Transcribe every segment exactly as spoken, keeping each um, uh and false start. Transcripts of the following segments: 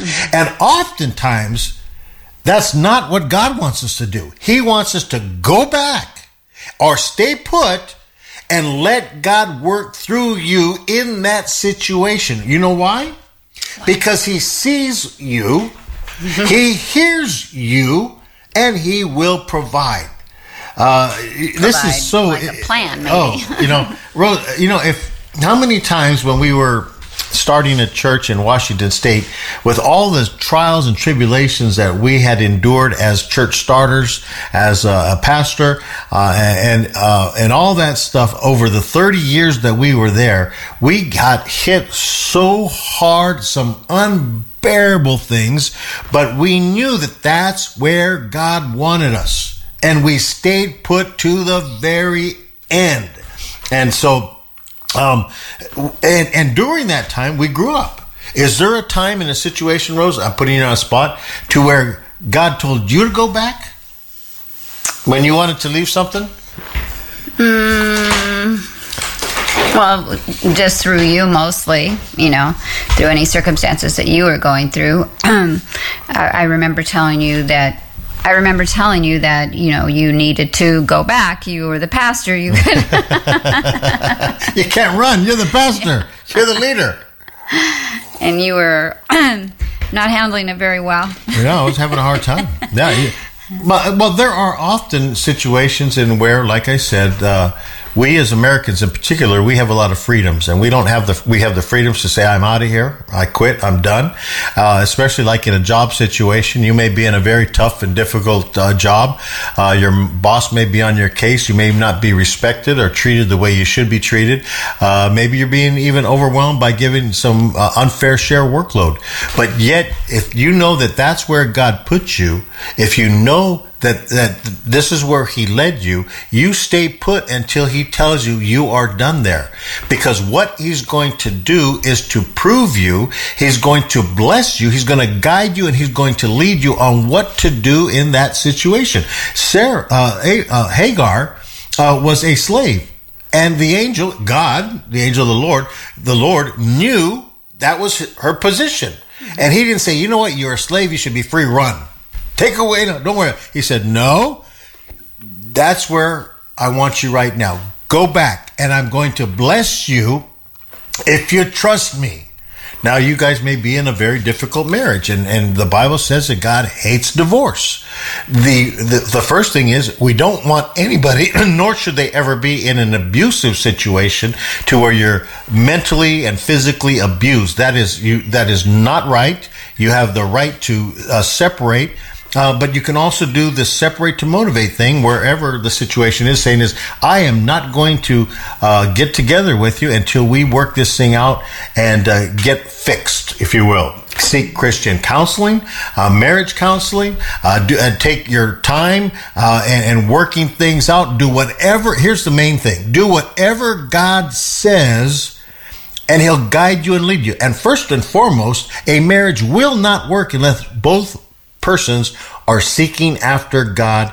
Mm-hmm. And oftentimes, that's not what God wants us to do. He wants us to go back or stay put and let God work through you in that situation. You know why? Because he sees you, he hears you, and he will provide. Uh, provide this is so like a plan, maybe. Oh, you know, Rose, you know, if how many times when we were starting a church in Washington State, with all the trials and tribulations that we had endured as church starters, as a, a pastor, uh, and uh, and all that stuff over the thirty years that we were there, we got hit so hard, some unbearable things, but we knew that that's where God wanted us, and we stayed put to the very end. And so Um, and, and during that time, we grew up. Is there a time in a situation, Rose, I'm putting you on a spot, to where God told you to go back when you wanted to leave something? Mm, well, just through you mostly, you know, through any circumstances that you were going through. Um, I, I remember telling you that I remember telling you that, you know, you needed to go back. You were the pastor. You could. You can't run. You're the pastor. You're the leader. And you were not handling it very well. Yeah, I was having a hard time. Yeah. You, but, well, there are often situations in where, like I said, uh, we as Americans in particular, we have a lot of freedoms, and we don't have the we have the freedoms to say, I'm out of here, I quit, I'm done. Uh, especially like in a job situation, you may be in a very tough and difficult uh, job. Uh, your boss may be on your case. You may not be respected or treated the way you should be treated. Uh, maybe you're being even overwhelmed by giving some uh, unfair share workload. But yet, if you know that that's where God put you, if you know that that this is where he led you, you stay put until he tells you you are done there. Because what he's going to do is to prove you, he's going to bless you, he's going to guide you, and he's going to lead you on what to do in that situation. Sarah, uh, uh, Hagar uh, was a slave, and the angel, God, the angel of the Lord, the Lord knew that was her position. And he didn't say, you know what, you're a slave, you should be free, run. Take away, no, don't worry. He said, no, that's where I want you right now. Go back, and I'm going to bless you if you trust me. Now, you guys may be in a very difficult marriage, and, and the Bible says that God hates divorce. The, the the first thing is, we don't want anybody, nor should they ever be in an abusive situation to where you're mentally and physically abused. That is you. That is not right. You have the right to uh, separate. Uh, but you can also do the separate to motivate thing wherever the situation is, saying is, I am not going to uh, get together with you until we work this thing out and uh, get fixed, if you will. Seek Christian counseling, uh, marriage counseling, uh, do, uh, take your time uh, and, and working things out. Do whatever, here's the main thing, do whatever God says, and he'll guide you and lead you. And first and foremost, a marriage will not work unless both persons are seeking after God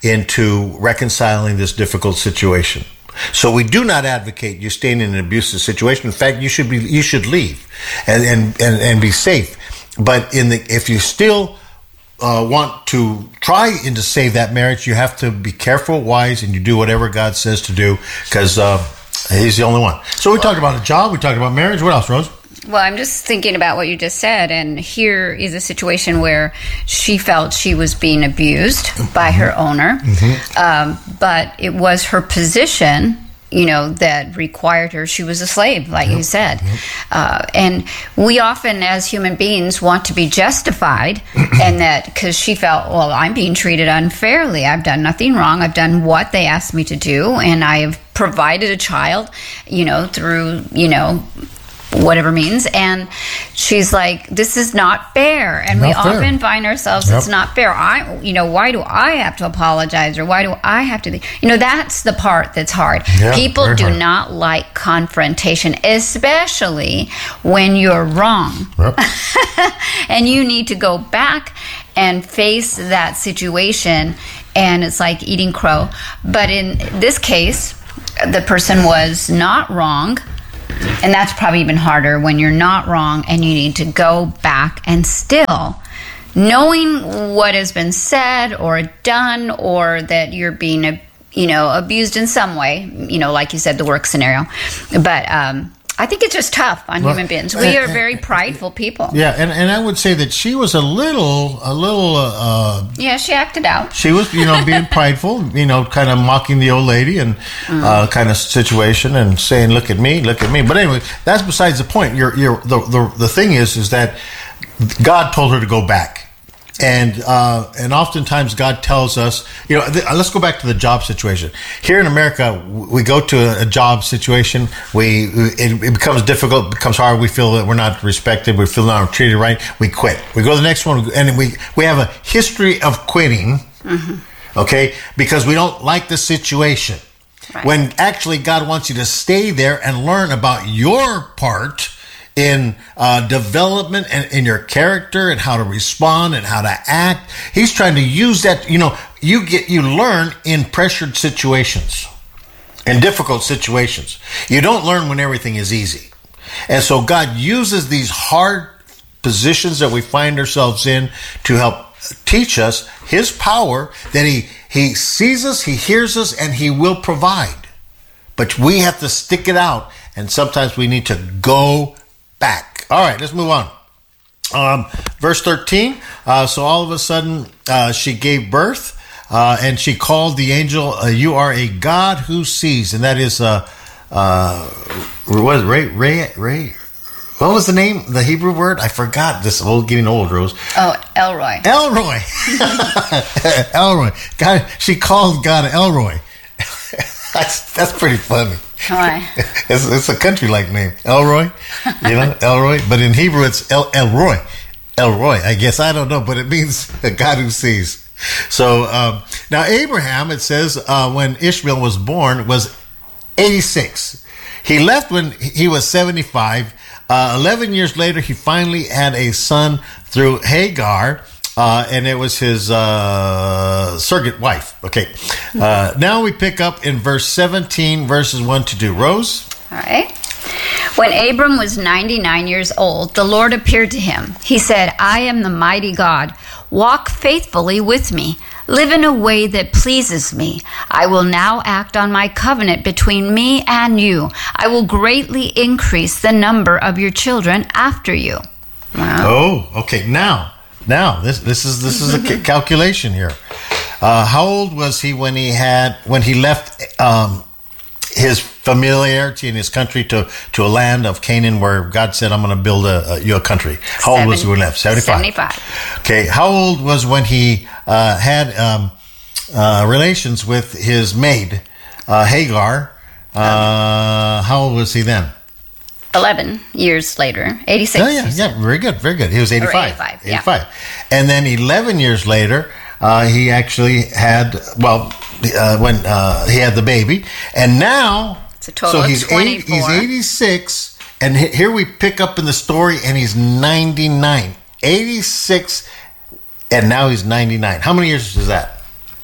into reconciling this difficult situation. So we do not advocate you staying in an abusive situation. In fact, you should be you should leave and and and, and be safe. But in the if you still uh, want to try and to save that marriage, you have to be careful, wise, and you do whatever God says to do, because uh, he's the only one. So we talked about a job. We talked about marriage. What else, Rose? Well, I'm just thinking about what you just said, and here is a situation where she felt she was being abused by her owner, mm-hmm. um, but it was her position, you know, that required her. She was a slave, like yep. you said. Yep. Uh, and we often, as human beings, want to be justified, and that because she felt, well, I'm being treated unfairly. I've done nothing wrong. I've done what they asked me to do, and I have provided a child, you know, through, you know, whatever means. And she's like, this is not fair. And not we fair. Often find ourselves, yep. it's not fair. I, you know, why do I have to apologize, or why do I have to, you know, that's the part that's hard. Yeah, people do hard. Not like confrontation, especially when you're wrong. Yep. And you need to go back and face that situation, and it's like eating crow. But in this case, the person was not wrong. And that's probably even harder when you're not wrong and you need to go back and still knowing what has been said or done, or that you're being, you know, abused in some way, you know, like you said, the work scenario. But um, I think it's just tough on well, human beings. We are very prideful people. Yeah, and, and I would say that she was a little, a little... Uh, yeah, she acted out. She was, you know, being prideful, you know, kind of mocking the old lady and mm. uh, kind of situation and saying, look at me, look at me. But anyway, that's besides the point. You're, you're, the, the, the thing is, is that God told her to go back. And uh, and oftentimes God tells us, you know, th- let's go back to the job situation. Here in America, we go to a, a job situation, we it, it becomes difficult, it becomes hard, we feel that we're not respected, we feel not treated right, we quit. We go to the next one, and we, we have a history of quitting, mm-hmm. okay, because we don't like the situation. Right. When actually God wants you to stay there and learn about your part in uh, development and in your character and how to respond and how to act. He's trying to use that, you know, you get, you learn in pressured situations, in difficult situations. You don't learn when everything is easy. And so God uses these hard positions that we find ourselves in to help teach us his power, that he, he sees us, he hears us, and he will provide. But we have to stick it out, and sometimes we need to go back. All right, let's move on. Um, verse thirteen. Uh, so all of a sudden, uh, she gave birth, uh, and she called the angel, uh, "You are a God who sees," and that is uh, uh, what is it, Ray? Ray? Ray? What was the name? The Hebrew word? I forgot. This old, getting old, Rose. Oh, Elroy. Elroy. Elroy. God, she called God Elroy. That's that's pretty funny. Why? It's, it's a country-like name, Elroy. You know, Elroy. But in Hebrew, it's El Elroy. Elroy. I guess I don't know, but it means a God who sees. So um, now Abraham, it says, uh, when Ishmael was born, was eighty-six. He left when he was seventy-five. Uh, Eleven years later, he finally had a son through Hagar. Uh, and it was his uh, surrogate wife. Okay. Uh, now we pick up in verse seventeen, verses one to two. Rose? All right. When Abram was ninety-nine years old, the Lord appeared to him. He said, I am the mighty God. Walk faithfully with me. Live in a way that pleases me. I will now act on my covenant between me and you. I will greatly increase the number of your children after you. Wow. Oh, okay. Now. Now, this this is this is a calculation here. Uh, how old was he when he had when he left um, his familiarity in his country to, to a land of Canaan where God said, "I'm going to build a, a you a country"? How Seven, old was he when he left? Seventy-five. Seventy-five. Okay. How old was when he uh, had um, uh, relations with his maid uh, Hagar? Uh, how old was he then? Eleven years later, eighty-six. Oh, yeah, yeah, very good, very good. He was eighty-five. eighty-five, yeah. eighty-five. And then eleven years later, uh, he actually had, well, uh, when uh, he had the baby. And now, it's a total so he's of twenty-four. eighty, he's eighty-six, and here we pick up in the story, and he's ninety-nine. eighty-six, and now he's ninety-nine. How many years is that?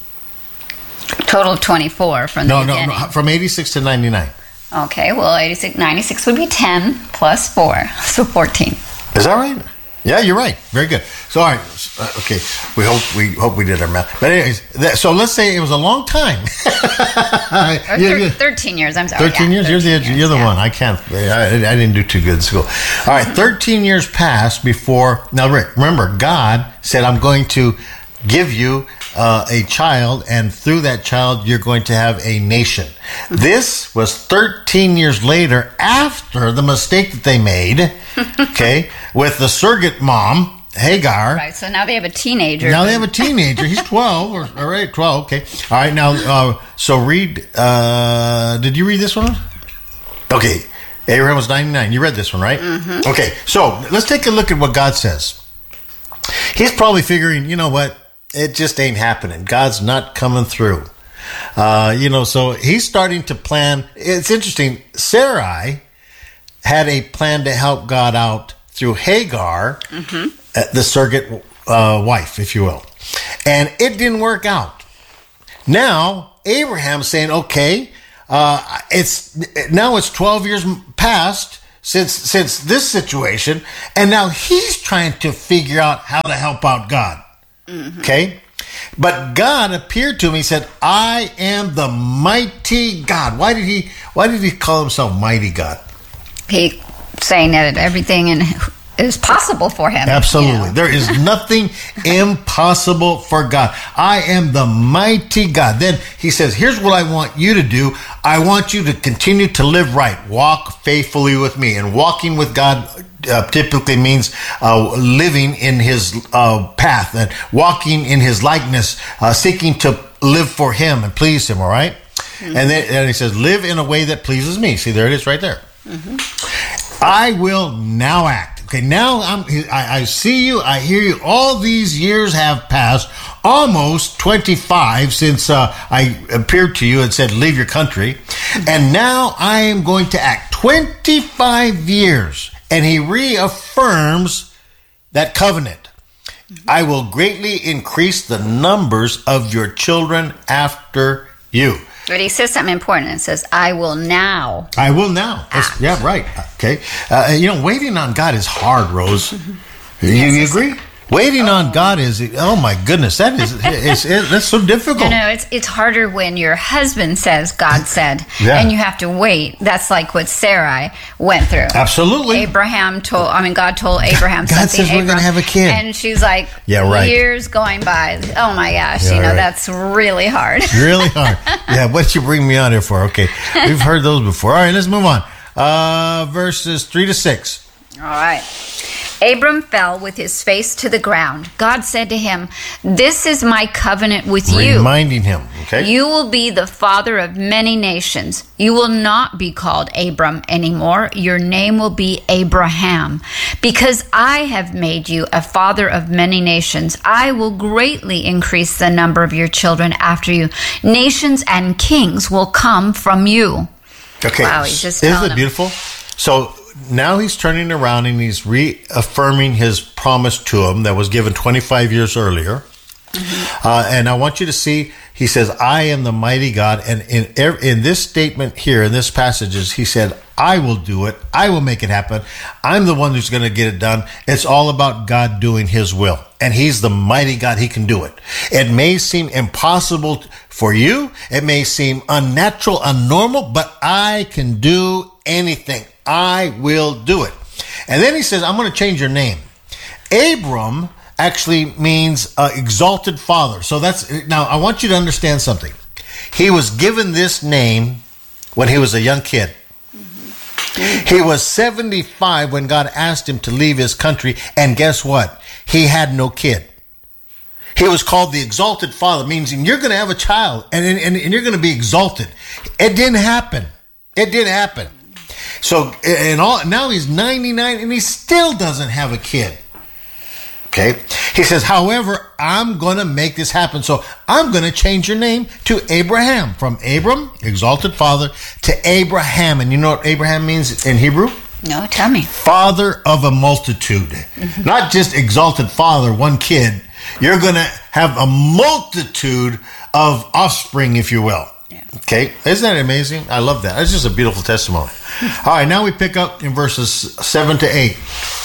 Total of twenty-four from the no, beginning. No, no, from eighty-six to ninety-nine. Okay, well, eighty-six, ninety-six would be ten plus four, so fourteen. Is that right? Yeah, you're right. Very good. So, all right. Uh, okay, we hope we hope we did our math. But anyways, that, so let's say it was a long time. or you're, thir- you're, thirteen years. I'm sorry. Thirteen yeah, years. thirteen you're the years, you're the yeah. one. I can't. I, I didn't do too good in school. All right. Thirteen years passed before. Now, Rick, remember, God said, "I'm going to give you uh, a child, and through that child, you're going to have a nation." This was thirteen years later, after the mistake that they made, okay, with the surrogate mom, Hagar. Right, so now they have a teenager. Now they have a teenager. He's twelve, or, all right, twelve, okay. All right, now, uh, so read, uh, did you read this one? Okay, Abraham was ninety-nine. You read this one, right? Mm-hmm. Okay, so let's take a look at what God says. He's probably figuring, you know what? It just ain't happening. God's not coming through. Uh, you know, so he's starting to plan. It's interesting. Sarai had a plan to help God out through Hagar, mm-hmm. uh, the surrogate uh, wife, if you will. And it didn't work out. Now, Abraham's saying, okay, uh, it's now it's twelve years past since since this situation, and now he's trying to figure out how to help out God. Mm-hmm. Okay? But God appeared to him. He said, I am the mighty God. Why did he why did he call himself mighty God? He saying that everything in is possible for him. Absolutely. You know? There is nothing impossible for God. I am the mighty God. Then he says, here's what I want you to do. I want you to continue to live right. Walk faithfully with me. And walking with God uh, typically means uh, living in his uh, path and walking in his likeness, uh, seeking to live for him and please him, all right? Mm-hmm. And then and he says, live in a way that pleases me. See, there it is right there. Mm-hmm. I will now act. Okay, now I'm, I, I see you, I hear you. All these years have passed, almost twenty-five since uh, I appeared to you and said, leave your country. And now I am going to act. twenty-five years. And he reaffirms that covenant. I will greatly increase the numbers of your children after you. But he says something important. It says, I will now. I will now. That's, yeah, right. Okay. Uh, you know, waiting on God is hard, Rose. You, you agree? Waiting oh. on God is, oh my goodness, that is, it's, it, that's so difficult. You know, it's it's harder when your husband says, God said, yeah. and you have to wait. That's like what Sarai went through. Absolutely. Abraham told, I mean, God told Abraham God something. says we're going to have a kid. And she's like, yeah, right. years going by. Oh my gosh, yeah, you know, right. that's really hard. Really hard. Yeah, what did you bring me on here for? Okay, we've heard those before. All right, let's move on. Uh, verses three to six. All right. Abram fell with his face to the ground. God said to him, this is my covenant with you. Reminding him, okay? You will be the father of many nations. You will not be called Abram anymore. Your name will be Abraham. Because I have made you a father of many nations, I will greatly increase the number of your children after you. Nations and kings will come from you. Okay. Wow, he's just Isn't telling it them. beautiful? So now he's turning around and he's reaffirming his promise to him that was given twenty-five years earlier. Mm-hmm. Uh, and I want you to see, he says, I am the mighty God. And in in this statement here, in this passages, he said, I will do it. I will make it happen. I'm the one who's going to get it done. It's all about God doing his will. And he's the mighty God. He can do it. It may seem impossible for you. It may seem unnatural, unnormal, but I can do anything. I will do it. And then he says, I'm going to change your name. Abram actually means uh, exalted father. So that's, now I want you to understand something. He was given this name when he was a young kid. Mm-hmm. He was seventy-five when God asked him to leave his country. And guess what? He had no kid. He was called the exalted father, means you're going to have a child and, and, and you're going to be exalted. It didn't happen. It didn't happen. So, and all, now he's ninety-nine and he still doesn't have a kid. Okay. He says, however, I'm going to make this happen. So I'm going to change your name to Abraham, from Abram, exalted father, to Abraham. And you know what Abraham means in Hebrew? No, tell me. Father of a multitude. Mm-hmm. Not just exalted father, one kid. You're going to have a multitude of offspring, if you will. Yeah. Okay. Isn't that amazing? I love that. It's just a beautiful testimony. All right. Now we pick up in verses seven to eight.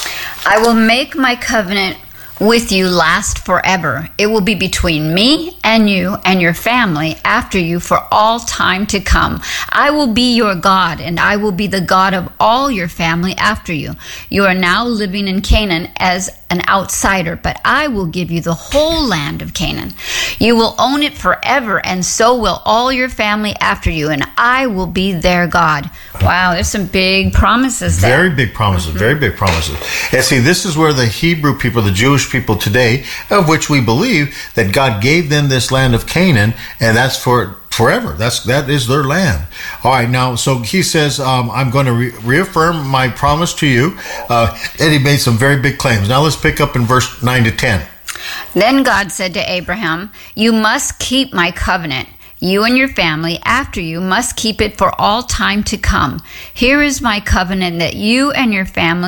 I will make my covenant with you last forever. It will be between me and you and your family after you for all time to come. I will be your God, and I will be the God of all your family after you. You are now living in Canaan as an outsider, but I will give you the whole land of Canaan. You will own it forever, and so will all your family after you, and I will be their God. Wow, there's some big promises there. Very big promises, mm-hmm. very big promises. And see, this is where the Hebrew people, the Jewish people today, of which we believe that God gave them this land of Canaan, and that's for forever. That's that is their land. All right, now, so he says, um, I'm going to re- reaffirm my promise to you. Uh, and he made some very big claims. Now let's pick up in verse nine to ten. Then God said to Abraham, you must keep my covenant. You and your family after you must keep it for all time to come. Here is my covenant that you and your family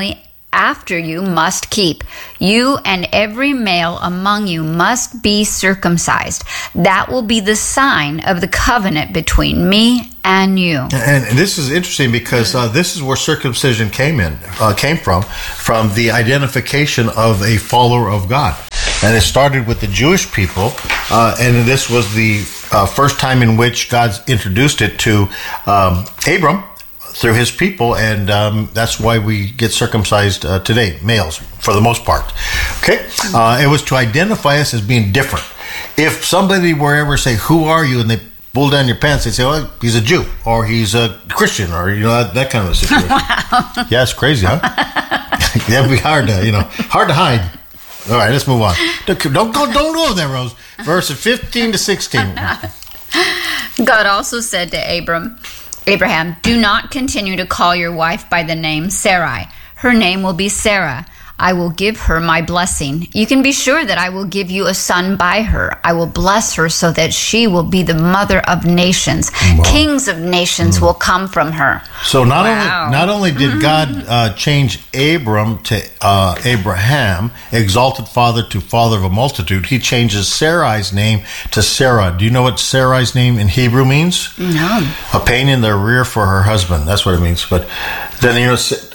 after you must keep. You and every male among you must be circumcised. That will be the sign of the covenant between me and you. And this is interesting because uh, this is where circumcision came in, uh, came from, from the identification of a follower of God. And it started with the Jewish people, uh, and this was the uh, first time in which God introduced it to um, Abram through his people, and um, that's why we get circumcised uh, today, males, for the most part. Okay? Uh, it was to identify us as being different. If somebody were ever say, "Who are you?" and they pull down your pants, they say, "Oh, he's a Jew," or "He's a Christian," or, you know, that, that kind of a situation. Wow. Yeah, it's crazy, huh? That'd be hard to, you know, hard to hide. All right, let's move on. Don't go, don't go there, Rose. Verses fifteen to sixteen. God also said to Abram, Abraham, do not continue to call your wife by the name Sarai. Her name will be Sarah. I will give her my blessing. You can be sure that I will give you a son by her. I will bless her so that she will be the mother of nations. Wow. Kings of nations mm. will come from her. So not wow. only not only did mm-hmm. God uh, change Abram to uh, Abraham, exalted father to father of a multitude, he changes Sarai's name to Sarah. Do you know what Sarai's name in Hebrew means? No. A pain in the rear for her husband. That's what it means. But then, you know,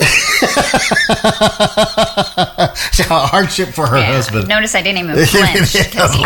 a hardship for her yeah. husband. Notice I didn't even flinch because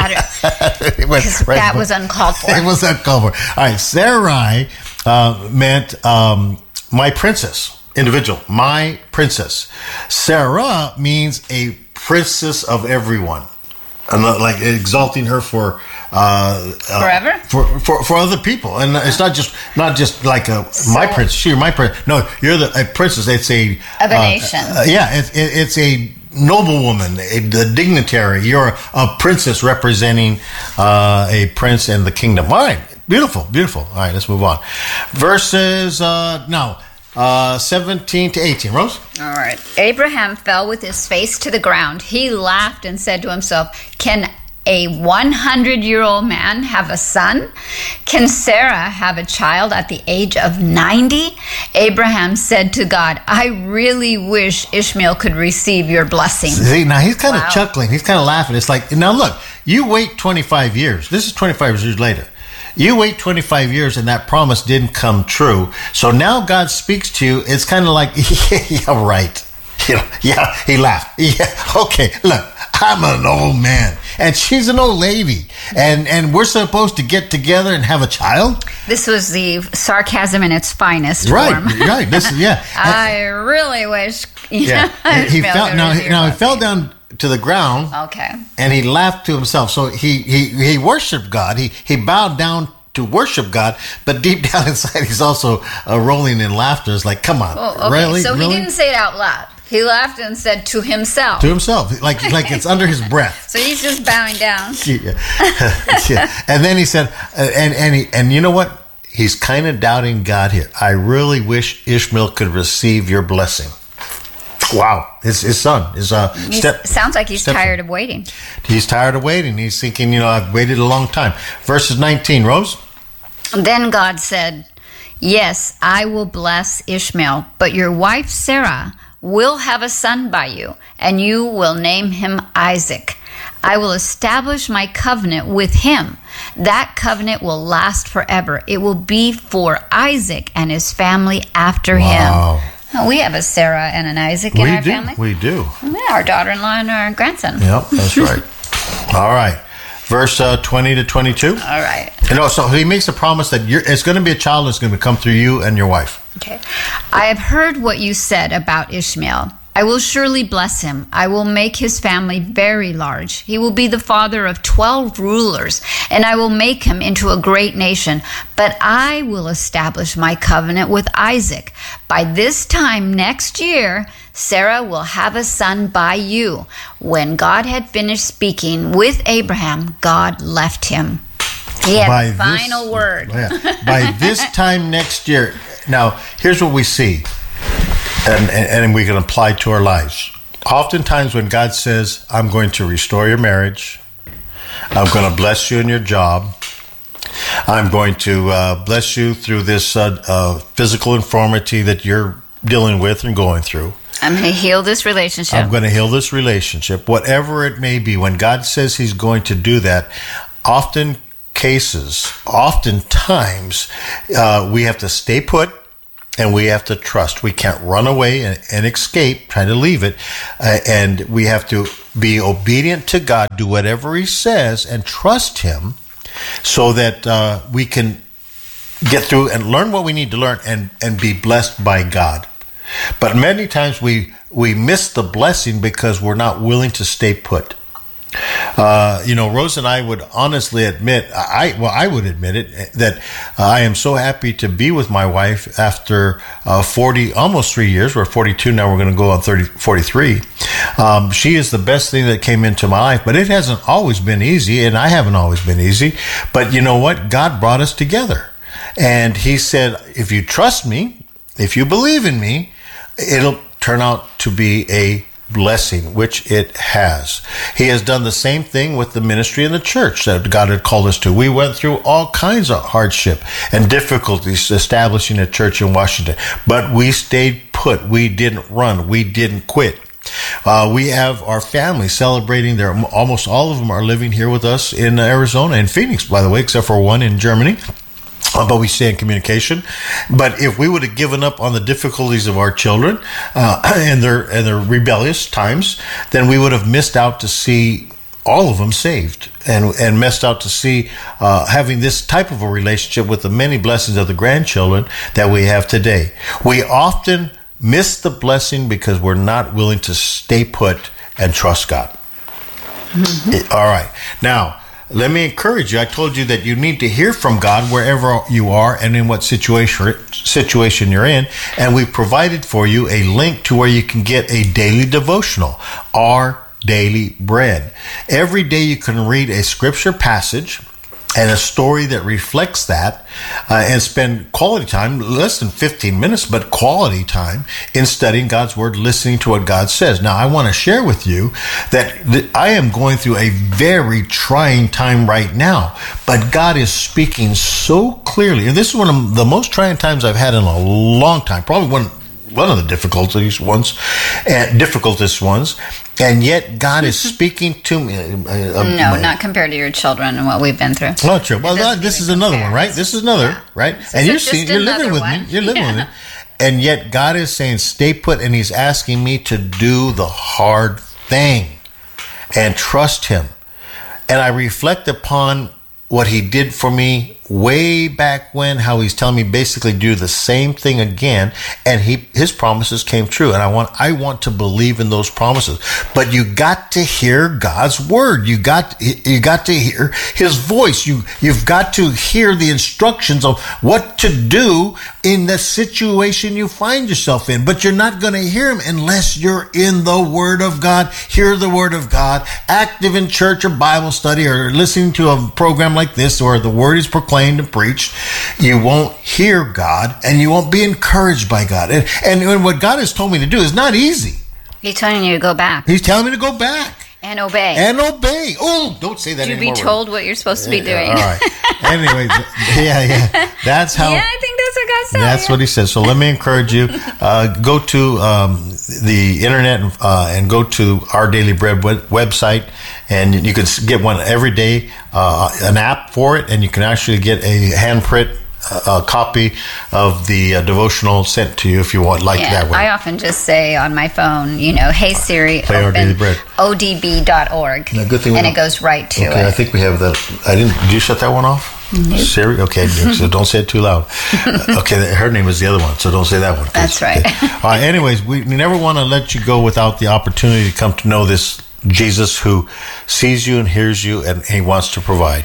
right. that was uncalled for. It was uncalled for. All right, Sarai uh, meant um, my princess, individual, my princess. Sarah means a princess of everyone. And like exalting her for uh, forever uh, for, for for other people, and it's not just not just like a so, my prince. She, you're my prince. No, you're the a princess. It's a of a uh, nation. Uh, yeah, it, it, it's a noblewoman, a the dignitary. You're a, a princess representing uh, a prince and the kingdom. All right, beautiful, beautiful. All right, let's move on. Verses uh, now. Uh, seventeen to eighteen, Rose? All right. Abraham fell with his face to the ground. He laughed and said to himself, can a hundred-year-old man have a son? Can Sarah have a child at the age of ninety? Abraham said to God, I really wish Ishmael could receive your blessing. See, now he's kind wow. of chuckling. He's kind of laughing. It's like, now look, you wait twenty-five years. This is twenty-five years later. You wait twenty-five years and that promise didn't come true. So now God speaks to you. It's kind of like, yeah, yeah, right. You know, yeah, he laughed. Yeah, okay, look, I'm an old man and she's an old lady. And, and we're supposed to get together and have a child? This was the sarcasm in its finest right, form. Right, this is, yeah. I really wish. Yeah, he fell, now, now he fell down to the ground. Okay. And he laughed to himself. So he, he, he worshiped God. He, he bowed down to worship God, but deep down inside, he's also uh, rolling in laughter. It's like, come on, oh, okay. really? So really? he didn't say it out loud. He laughed and said to himself. To himself, like like it's under his breath. So he's just bowing down. Yeah. Yeah. And then he said, uh, and and he, and you know what? He's kind of doubting God here. I really wish Ishmael could receive your blessing. Wow, his his son is uh. Step, sounds like he's step, tired of waiting. He's tired of waiting. He's thinking, you know, I've waited a long time. Verses nineteen, Rose. Then God said, yes, I will bless Ishmael, but your wife Sarah will have a son by you, and you will name him Isaac. I will establish my covenant with him. That covenant will last forever. It will be for Isaac and his family after wow. him. Oh, we have a Sarah and an Isaac in we our do. family. We do. Yeah, our daughter-in-law and our grandson. Yep, that's right. All right. Verse uh, twenty to twenty-two. All right. You know, so he makes a promise that you're, it's going to be a child that's going to come through you and your wife. Okay. I have heard what you said about Ishmael. I will surely bless him. I will make his family very large. He will be the father of twelve rulers, and I will make him into a great nation. But I will establish my covenant with Isaac. By this time next year, Sarah will have a son by you. When God had finished speaking with Abraham, God left him. He had by the final this, word. Yeah, by this time next year. Now, here's what we see. And, and, and we can apply to our lives. Oftentimes when God says, I'm going to restore your marriage, I'm going to bless you in your job, I'm going to uh, bless you through this uh, uh, physical infirmity that you're dealing with and going through. I'm going to heal this relationship. I'm going to heal this relationship, whatever it may be. When God says he's going to do that, often cases, oftentimes, uh, we have to stay put and we have to trust. We can't run away and, and escape, try to leave it. Uh, and we have to be obedient to God, do whatever he says, and trust him so that uh, we can get through and learn what we need to learn and, and be blessed by God. But many times we, we miss the blessing because we're not willing to stay put. Uh, you know, Rose and I would honestly admit, I well, I would admit it, that uh, I am so happy to be with my wife after uh, forty, almost three years. We're forty-two now. We're going to go on thirty, forty-three. Um, she is the best thing that came into my life, but it hasn't always been easy, and I haven't always been easy. But you know what? God brought us together, and he said, if you trust me, if you believe in me, it'll turn out to be a blessing, which it has. He has done the same thing with the ministry and the church that God had called us to. We went through all kinds of hardship and difficulties establishing a church in Washington, but we stayed put. We didn't run. We didn't quit. Uh, we have our family celebrating their, almost all of them are living here with us in Arizona, in Phoenix, by the way, except for one in Germany. Uh, but we stay in communication. But if we would have given up on the difficulties of our children uh, and their and their rebellious times, then we would have missed out to see all of them saved, and and missed out to see uh, having this type of a relationship with the many blessings of the grandchildren that we have today. We often miss the blessing because we're not willing to stay put and trust God. Mm-hmm. All right, now. Let me encourage you. I told you that you need to hear from God wherever you are and in what situation situation you're in. And we've provided for you a link to where you can get a daily devotional, Our Daily Bread. Every day you can read a scripture passage and a story that reflects that, uh, and spend quality time, less than fifteen minutes, but quality time in studying God's Word, listening to what God says. Now, I want to share with you that th- I am going through a very trying time right now, but God is speaking so clearly. And this is one of the most trying times I've had in a long time, probably one one of the difficulties ones, uh, difficultest ones, and yet God is speaking to me. Uh, no, my, not compared to your children and what we've been through. Not true. Well, that, this is another one, right? This is another, yeah. right? This and you're seeing, you're living with one. me. You're living yeah. with me. And yet God is saying, stay put, and he's asking me to do the hard thing and trust him. And I reflect upon what he did for me way back when, how he's telling me basically do the same thing again, and he his promises came true. And I want I want to believe in those promises. But you got to hear God's word. You got you got to hear his voice. You you've got to hear the instructions of what to do in the situation you find yourself in. But you're not going to hear him unless you're in the Word of God. Hear the Word of God, active in church or Bible study, or listening to a program like this, or the Word is proclaimed and preached. You won't hear God, and you won't be encouraged by God. And, and what God has told me to do is not easy. He's telling you to go back. He's telling me to go back. And obey. And obey. Oh, don't say that to anymore. To be told what you're supposed to be doing. Yeah, all right. Anyway, yeah, yeah. That's how. Yeah, I think that's what God said. That's yeah. what he says. So let me encourage you. Uh, go to um, the internet uh, and go to Our Daily Bread web- website, and you can get one every day, uh, an app for it, and you can actually get a handprint a copy of the uh, devotional sent to you if you want, like yeah, that way. I often just say on my phone, you know, hey Siri, Play Our Daily Bread. O D B dot org. Yeah, good thing and we it goes right to okay, it. I think we have that. I didn't. Did you shut that one off? Nope. Siri? Okay, so don't say it too loud. Okay, her name is the other one, so don't say that one. That's right. Okay. All right, anyways, we never want to let you go without the opportunity to come to know this Jesus who sees you and hears you, and he wants to provide.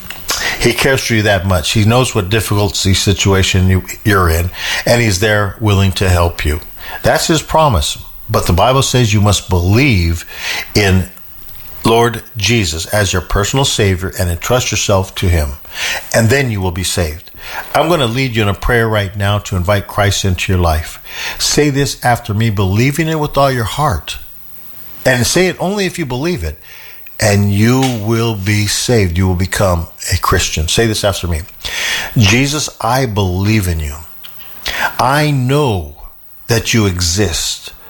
He cares for you that much. He knows what difficulty situation you, you're in, and he's there willing to help you. That's his promise. But the Bible says you must believe in Lord Jesus as your personal Savior and entrust yourself to him, and then you will be saved. I'm going to lead you in a prayer right now to invite Christ into your life. Say this after me, believing it with all your heart, and say it only if you believe it, and you will be saved. You will become a Christian. Say this after me. Jesus, I believe in you. I know that you exist.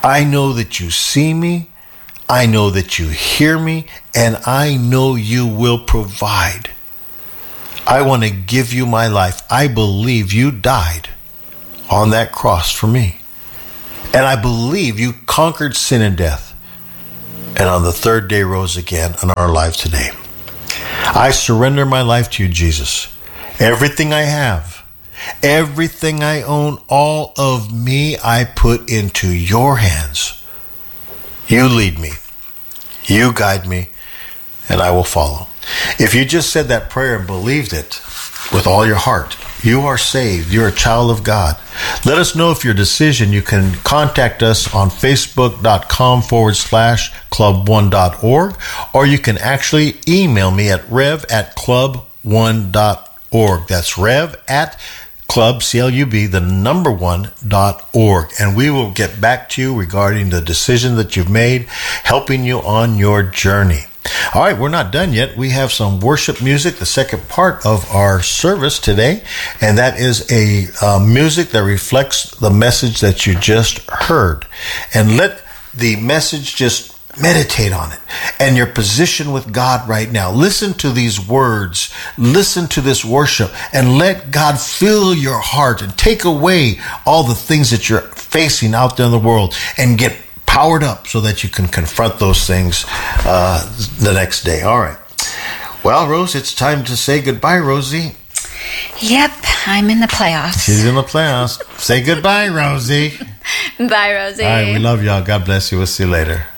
I know that you see me. I know that you hear me. And I know you will provide. I want to give you my life. I believe you died on that cross for me. And I believe you conquered sin and death. And on the third day rose again in our lives today. I surrender my life to you, Jesus. Everything I have, everything I own, all of me, I put into your hands. You lead me. You guide me, and I will follow. If you just said that prayer and believed it with all your heart, you are saved. You're a child of God. Let us know if your decision. You can contact us on facebook.com forward slash club one dot org, or you can actually email me at rev at club one dot org. That's rev at club, C L U B, the number one dot org. And we will get back to you regarding the decision that you've made, helping you on your journey. All right, we're not done yet. We have some worship music, the second part of our service today, and that is a uh, music that reflects the message that you just heard. And let the message just meditate on it and your position with God right now. Listen to these words. Listen to this worship and let God fill your heart and take away all the things that you're facing out there in the world and get powered up so that you can confront those things uh, the next day. All right. Well, Rose, it's time to say goodbye, Rosie. Yep, I'm in the playoffs. She's in the playoffs. Say goodbye, Rosie. Bye, Rosie. All right, we love y'all. God bless you. We'll see you later.